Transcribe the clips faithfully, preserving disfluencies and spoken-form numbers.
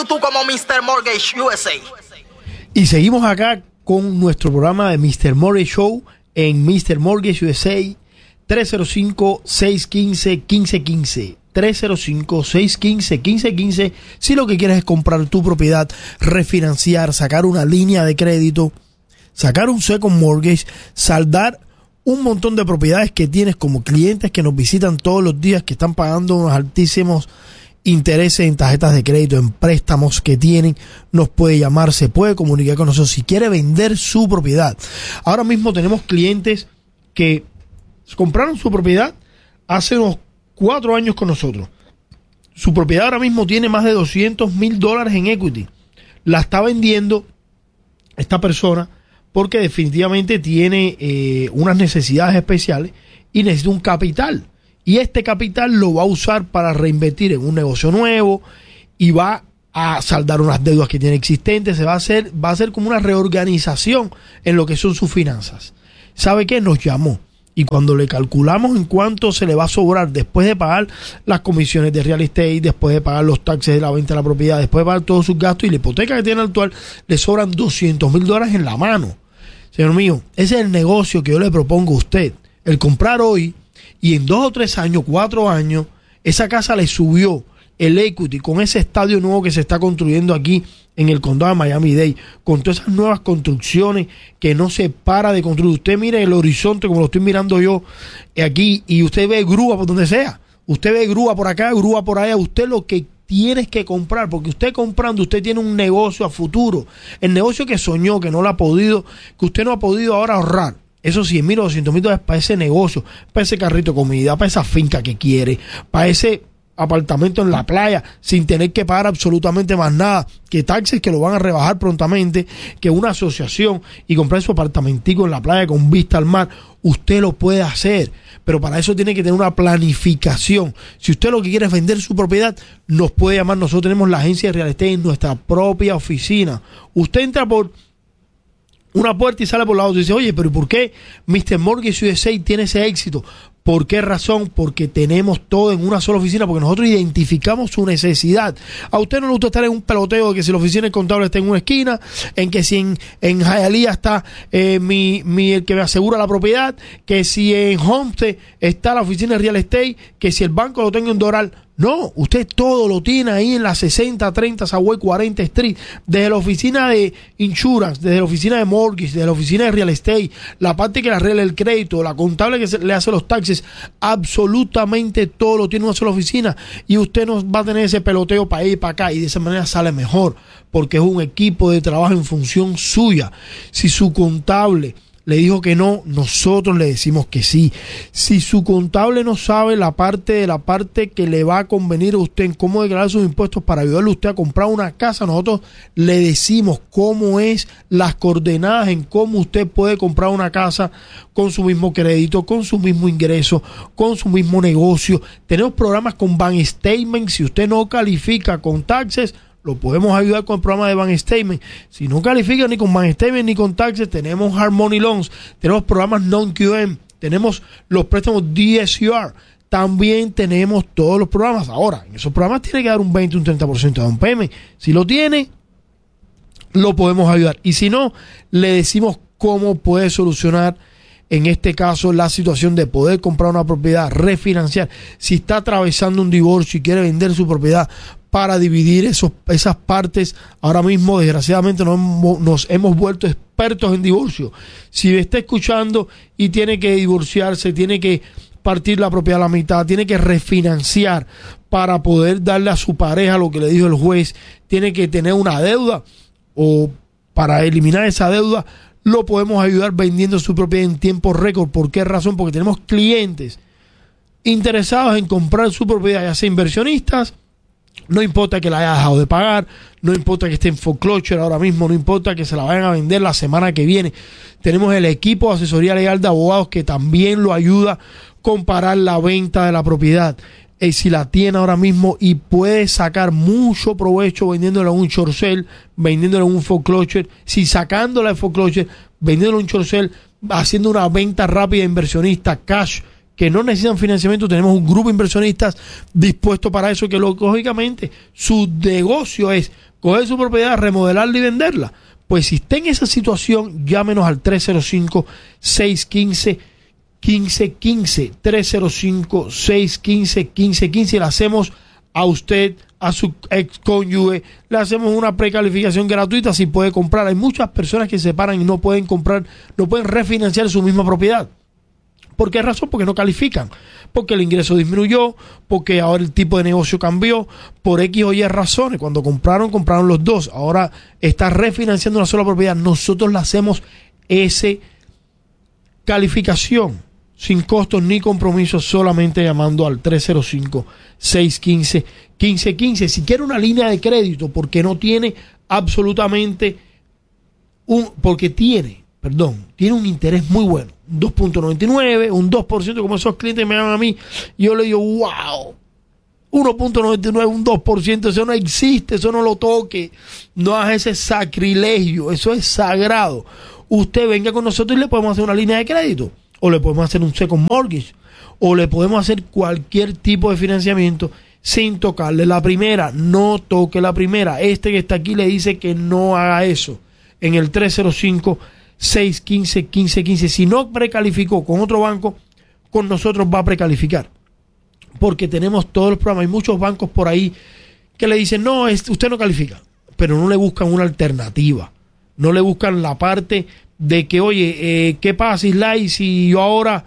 YouTube como mister Mortgage U S A. Y seguimos acá con nuestro programa de mister Mortgage Show en mister Mortgage U S A. Tres cero cinco, seis uno cinco, uno cinco uno cinco. tres cero cinco, seis uno cinco, uno cinco uno cinco. Si lo que quieres es comprar tu propiedad, refinanciar, sacar una línea de crédito, sacar un second mortgage, saldar un montón de propiedades que tienes, como clientes que nos visitan todos los días, que están pagando unos altísimos intereses en tarjetas de crédito, en préstamos que tienen, nos puede llamar, se puede comunicar con nosotros si quiere vender su propiedad. Ahora mismo tenemos clientes que compraron su propiedad hace unos cuatro años con nosotros. Su propiedad ahora mismo tiene más de doscientos mil dólares en equity. La está vendiendo esta persona porque definitivamente tiene eh, unas necesidades especiales y necesita un capital. Y este capital lo va a usar para reinvertir en un negocio nuevo y va a saldar unas deudas que tiene existentes. Se va a hacer, va a hacer como una reorganización en lo que son sus finanzas. ¿Sabe qué? Nos llamó. Y cuando le calculamos en cuánto se le va a sobrar después de pagar las comisiones de real estate, después de pagar los taxes de la venta de la propiedad, después de pagar todos sus gastos y la hipoteca que tiene actual, le sobran doscientos mil dólares en la mano. Señor mío, ese es el negocio que yo le propongo a usted. El comprar hoy y en dos o tres años, cuatro años, esa casa le subió el equity con ese estadio nuevo que se está construyendo aquí en el condado de Miami-Dade, con todas esas nuevas construcciones que no se para de construir. Usted mire el horizonte como lo estoy mirando yo aquí y usted ve grúa por donde sea. Usted ve grúa por acá, grúa por allá. Usted lo que tiene que comprar, porque usted comprando, usted tiene un negocio a futuro. El negocio que soñó, que no lo ha podido, que usted no ha podido ahora ahorrar. Esos cien mil o doscientos mil dólares para ese negocio, para ese carrito de comida, para esa finca que quiere, para ese apartamento en la playa sin tener que pagar absolutamente más nada, que taxes que lo van a rebajar prontamente, que una asociación y comprar su apartamentico en la playa con vista al mar. Usted lo puede hacer, pero para eso tiene que tener una planificación. Si usted lo que quiere es vender su propiedad, nos puede llamar. Nosotros tenemos la agencia de real estate en nuestra propia oficina. Usted entra por una puerta y sale por la otra y dice, oye, pero ¿por qué mister Mortgage U S A tiene ese éxito? ¿Por qué razón? Porque tenemos todo en una sola oficina, porque nosotros identificamos su necesidad. A usted no le gusta estar en un peloteo de que si la oficina del contable está en una esquina, en que si en, en Hialeah está eh, mi, mi, el que me asegura la propiedad, que si en Homestead está la oficina de real estate, que si el banco lo tengo en Doral. No, usted todo lo tiene ahí en la sesenta treinta Southwest cuarenta Street, desde la oficina de insurance, desde la oficina de mortgage, desde la oficina de real estate, la parte que le arregla el crédito, la contable que se, le hace los taxes, absolutamente todo lo tiene en una sola oficina y usted no va a tener ese peloteo para ir para acá y de esa manera sale mejor porque es un equipo de trabajo en función suya. Si su contable le dijo que no, nosotros le decimos que sí. Si su contable no sabe la parte de la parte que le va a convenir a usted en cómo declarar sus impuestos para ayudarle a usted a comprar una casa, nosotros le decimos cómo es las coordenadas en cómo usted puede comprar una casa con su mismo crédito, con su mismo ingreso, con su mismo negocio. Tenemos programas con bank statement. Si usted no califica con taxes, lo podemos ayudar con el programa de Bank Statement. Si no califica ni con Bank Statement ni con taxes, tenemos Hard Money Loans, tenemos programas Non-Q M, tenemos los préstamos D S C R, también tenemos todos los programas. Ahora, en esos programas tiene que dar un veinte, un treinta por ciento de down payment. Si lo tiene, lo podemos ayudar. Y si no, le decimos cómo puede solucionar en este caso la situación de poder comprar una propiedad, refinanciar. Si está atravesando un divorcio y quiere vender su propiedad para dividir esos, esas partes, ahora mismo desgraciadamente nos hemos, nos hemos vuelto expertos en divorcio. Si está escuchando y tiene que divorciarse, tiene que partir la propiedad a la mitad, tiene que refinanciar para poder darle a su pareja lo que le dijo el juez, tiene que tener una deuda o para eliminar esa deuda, lo podemos ayudar vendiendo su propiedad en tiempo récord. ¿Por qué razón? Porque tenemos clientes interesados en comprar su propiedad, ya sea inversionistas, no importa que la haya dejado de pagar, no importa que esté en foreclosure ahora mismo, no importa que se la vayan a vender la semana que viene. Tenemos el equipo de asesoría legal de abogados que también lo ayuda a comparar la venta de la propiedad. Y si la tiene ahora mismo y puede sacar mucho provecho vendiéndola en un short sale, vendiéndola en un foreclosure, si sacándola de foreclosure, vendiéndola en un short sale, haciendo una venta rápida inversionista cash, que que no necesitan financiamiento, tenemos un grupo de inversionistas dispuesto para eso, que lógicamente su negocio es coger su propiedad, remodelarla y venderla. Pues si está en esa situación, llámenos al tres cero cinco, seis uno cinco, uno cinco uno cinco, tres cero cinco, seis uno cinco, uno cinco uno cinco, y le hacemos a usted, a su ex cónyuge, le hacemos una precalificación gratuita si puede comprar. Hay muchas personas que se separan y no pueden comprar, no pueden refinanciar su misma propiedad. ¿Por qué razón? Porque no califican, porque el ingreso disminuyó, porque ahora el tipo de negocio cambió, por X o Y razones. Cuando compraron, compraron los dos, ahora está refinanciando una sola propiedad. Nosotros le hacemos esa calificación sin costos ni compromisos, solamente llamando al tres cero cinco, seis uno cinco, uno cinco uno cinco. Si quiere una línea de crédito, porque no tiene absolutamente un, porque tiene, perdón, tiene un interés muy bueno, dos punto noventa y nueve, un dos por ciento, como esos clientes me llaman a mí, y yo le digo, wow, uno punto noventa y nueve, un dos por ciento, eso no existe, eso no lo toque, no haga ese sacrilegio, eso es sagrado. Usted venga con nosotros y le podemos hacer una línea de crédito, o le podemos hacer un second mortgage, o le podemos hacer cualquier tipo de financiamiento sin tocarle la primera. No toque la primera. Este que está aquí le dice que no haga eso. En el tres cero cinco, seis uno cinco, uno cinco uno cinco. Si no precalificó con otro banco, con nosotros va a precalificar. Porque tenemos todos los programas. Hay muchos bancos por ahí que le dicen, no, usted no califica. Pero no le buscan una alternativa. No le buscan la parte de que, oye, eh, ¿qué pasa, Islay, si yo ahora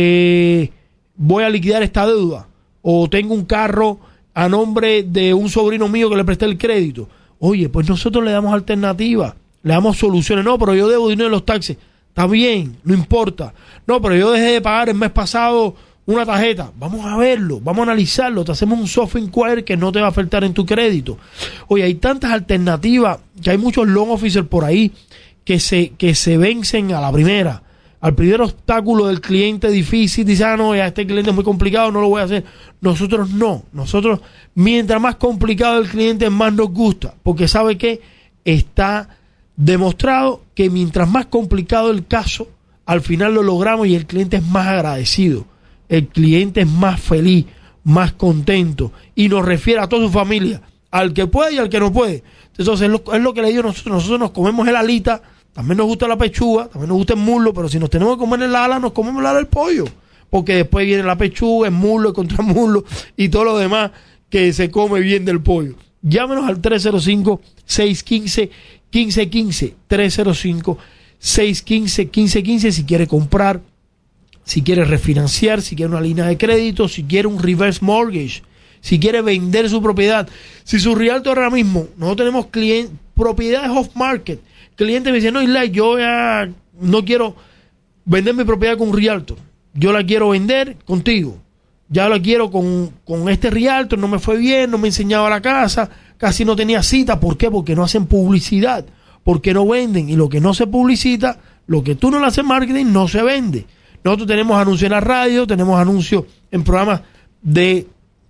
eh, voy a liquidar esta deuda? O tengo un carro a nombre de un sobrino mío que le presté el crédito. Oye, pues nosotros le damos alternativa, le damos soluciones. No, pero yo debo dinero de los taxes. Está bien, no importa. No, pero yo dejé de pagar el mes pasado una tarjeta. Vamos a verlo, vamos a analizarlo. Te hacemos un soft inquiry que no te va a afectar en tu crédito. Oye, hay tantas alternativas que hay muchos loan officers por ahí que se, que se vencen a la primera. Al primer obstáculo del cliente difícil, dice, ah, no, ya este cliente es muy complicado, no lo voy a hacer. Nosotros no. Nosotros, mientras más complicado el cliente, más nos gusta. Porque ¿sabe qué? Está demostrado que mientras más complicado el caso, al final lo logramos y el cliente es más agradecido. El cliente es más feliz, más contento. Y nos refiere a toda su familia, al que puede y al que no puede. Entonces, es lo, es lo que le digo nosotros. Nosotros nos comemos el alita. También nos gusta la pechuga, también nos gusta el muslo, pero si nos tenemos que comer el ala, nos comemos el ala del pollo. Porque después viene la pechuga, el muslo, el contramuslo y todo lo demás que se come bien del pollo. Llámenos al tres cero cinco, seis uno cinco, uno cinco uno cinco. tres cero cinco, seis uno cinco, uno cinco uno cinco si quiere comprar, si quiere refinanciar, si quiere una línea de crédito, si quiere un reverse mortgage, si quiere vender su propiedad. Si su realtor ahora mismo, nosotros tenemos clientes, propiedades off market. Cliente me dice, no, Isla, yo ya no quiero vender mi propiedad con un realtor. Yo la quiero vender contigo. Ya la quiero con, con este realtor, no me fue bien, no me enseñaba la casa, casi no tenía cita. ¿Por qué? Porque no hacen publicidad, porque no venden. Y lo que no se publicita, lo que tú no le haces marketing, no se vende. Nosotros tenemos anuncios en la radio, tenemos anuncios en programas de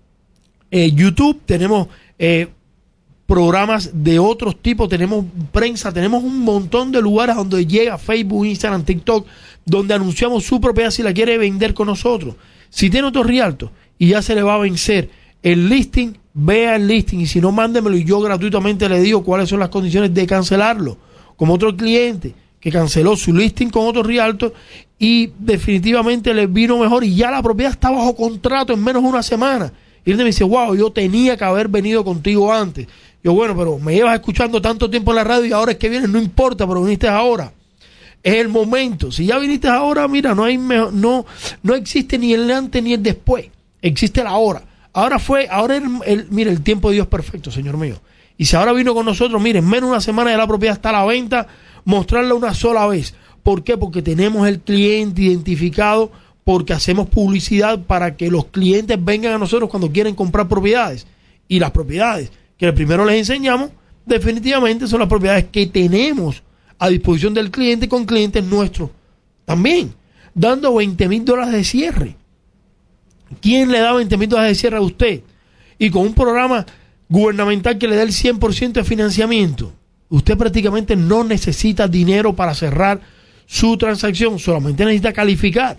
eh, YouTube, tenemos... Eh, programas de otros tipos, tenemos prensa, tenemos un montón de lugares donde llega Facebook, Instagram, TikTok, donde anunciamos su propiedad si la quiere vender con nosotros. Si tiene otro realtor y ya se le va a vencer el listing, vea el listing, y si no, mándemelo y yo gratuitamente le digo cuáles son las condiciones de cancelarlo. Como otro cliente que canceló su listing con otro realtor y definitivamente le vino mejor y ya la propiedad está bajo contrato en menos de una semana. Y él me dice, wow, yo tenía que haber venido contigo antes. Yo, bueno, pero me llevas escuchando tanto tiempo en la radio y ahora es que vienes, no importa, pero viniste ahora. Es el momento. Si ya viniste ahora, mira, no hay mejor, no, no existe ni el antes ni el después. Existe la hora. Ahora fue, ahora el, el, mire, el tiempo de Dios es perfecto, Señor mío. Y si ahora vino con nosotros, mire, en menos de una semana ya la propiedad está a la venta, mostrarla una sola vez. ¿Por qué? Porque tenemos el cliente identificado, porque hacemos publicidad para que los clientes vengan a nosotros cuando quieren comprar propiedades. Y las propiedades que primero les enseñamos, definitivamente son las propiedades que tenemos a disposición del cliente con clientes nuestros también, dando veinte mil dólares de cierre. ¿Quién le da veinte mil dólares de cierre a usted? Y con un programa gubernamental que le da el cien por ciento de financiamiento, usted prácticamente no necesita dinero para cerrar su transacción, solamente necesita calificar.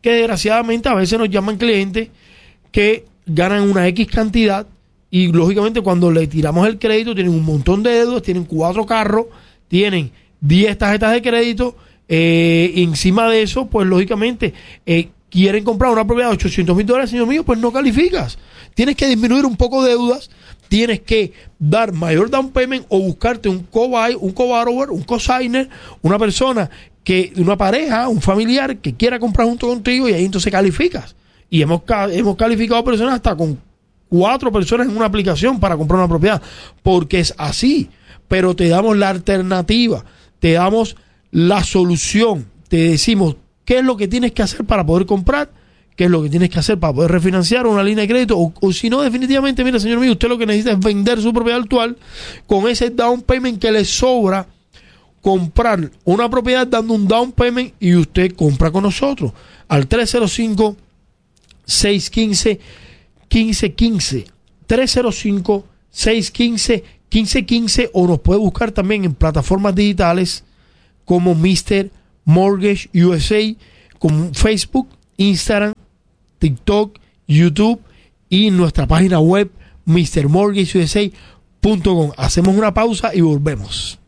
que desgraciadamente a veces nos llaman clientes que ganan una X cantidad y lógicamente cuando le tiramos el crédito tienen un montón de deudas, tienen cuatro carros, tienen diez tarjetas de crédito, eh, y encima de eso, pues lógicamente eh, quieren comprar una propiedad de ochocientos mil dólares, señor mío, pues no calificas. Tienes que disminuir un poco de deudas, tienes que dar mayor down payment o buscarte un co-buy, un co-borrower, un co-signer, una persona que, una pareja, un familiar que quiera comprar junto contigo y ahí entonces calificas. Y hemos, hemos calificado personas hasta con cuatro personas en una aplicación para comprar una propiedad, porque es así. Pero te damos la alternativa, te damos la solución, te decimos qué es lo que tienes que hacer para poder comprar, qué es lo que tienes que hacer para poder refinanciar una línea de crédito, o, o si no, definitivamente, mira, señor mío, usted lo que necesita es vender su propiedad actual con ese down payment que le sobra, comprar una propiedad dando un down payment y usted compra con nosotros al tres cero cinco, seis uno cinco, uno cinco uno cinco, tres cero cinco, seis uno cinco, uno cinco uno cinco, o nos puede buscar también en plataformas digitales como mister Mortgage U S A, como Facebook, Instagram, TikTok, YouTube y nuestra página web mister mortgage u s a punto com. Hacemos una pausa y volvemos.